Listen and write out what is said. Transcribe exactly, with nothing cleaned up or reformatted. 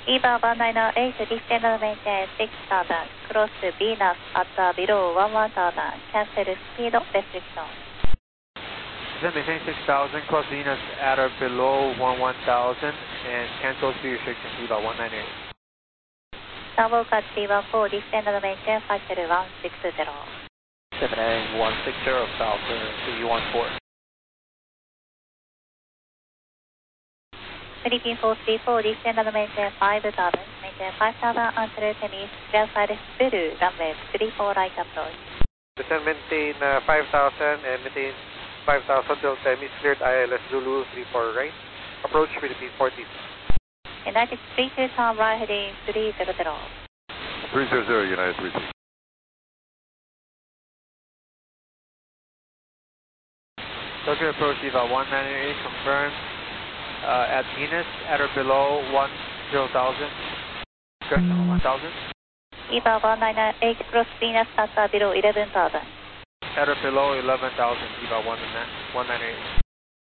E V A one nine eight, descend and maintain six thousand, cross Venus at uh, below eleven thousand, cancel speed restriction. Descend maintain six thousand, cross Venus at or below eleven thousand, and cancel speed restriction E V A one nine eight. Downward cut D one four, descend and maintain five zero one six zero. seven A one six zero, Falcon C one four. Philippine four three four, descend and maintain five thousand, maintain five thousand until tennis, clear side Peru, runway three four right approach. Descend maintain uh, five thousand and maintain five thousand till Temis cleared I L S Zulu three four right. Approach Philippine forty. United three two, turn right heading three zero zero. three zero zero, United three two. Tokyo approach E V A one nine eight, confirmed uh, at Venus at or below one zero thousand. one thousand. E V A one nine eight, cross Venus at uh, below eleven thousand. At or below eleven thousand, E V A one nine eight.